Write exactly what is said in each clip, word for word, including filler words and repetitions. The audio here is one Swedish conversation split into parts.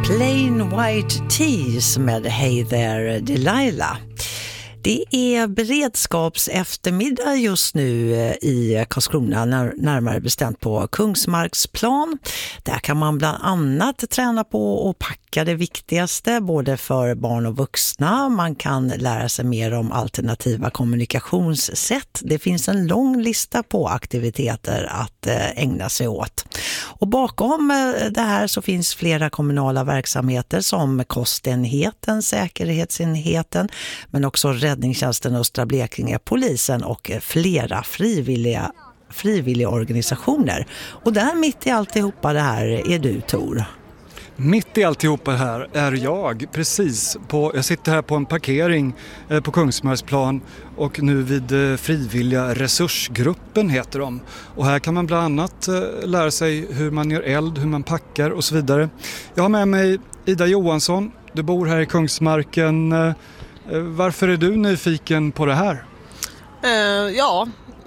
Plain White Tees med Hey There Delilah. Det är beredskapseftermiddag just nu i Karlskrona, närmare bestämt på Kungsmarksplan. Där kan man bland annat träna på att packa det viktigaste, både för barn och vuxna. Man kan lära sig mer om alternativa kommunikationssätt. Det finns en lång lista på aktiviteter att ägna sig åt. Och bakom det här så finns flera kommunala verksamheter som kostenheten, säkerhetsenheten, men också Räddningstjänsten Östra Blekinge, polisen och flera frivilliga, frivilliga organisationer. Och där mitt i alltihopa det här är du, Tor. Mitt i alltihopa här är jag, precis. På, jag sitter här på en parkering eh, på Kungsmarksplan och nu vid eh, frivilliga resursgruppen heter de. Och här kan man bland annat eh, lära sig hur man gör eld, hur man packar och så vidare. Jag har med mig Ida Johansson, du bor här i Kungsmarken. Eh, varför är du nyfiken på det här? Uh, ja,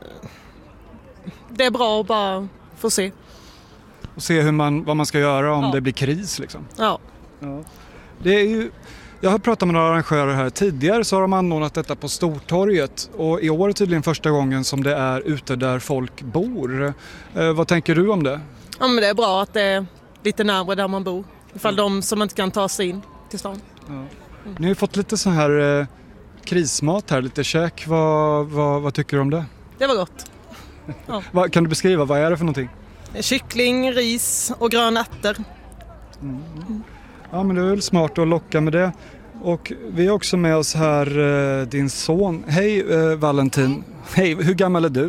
det är bra att bara få se. Och se hur man, vad man ska göra om ja. det blir kris liksom. Ja. Ja. Det är ju, jag har pratat med några arrangörer här tidigare, så har de anordnat detta på Stortorget. Och i år är tydligen första gången som det är ute där folk bor. Eh, vad tänker du om det? Ja, men det är bra att det är lite närmare där man bor. Ifall de som inte kan ta sig in till stan. Ja. Mm. Ni har ju fått lite sån här eh, krismat här, lite käk. Vad, vad, vad tycker du om det? Det var gott. Ja. vad, kan du beskriva, vad är det för någonting? Kyckling, ris och gröna ärtor. Mm. Ja, men det är väl smart att locka med det. Och vi har också med oss här eh, din son. Hej eh, Valentin. Hej, hur gammal är du?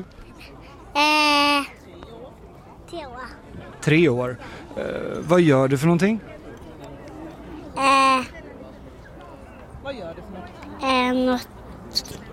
Eh, tre år. Tre år. Eh, vad gör du för någonting? Eh, Vad gör du för något? eh, något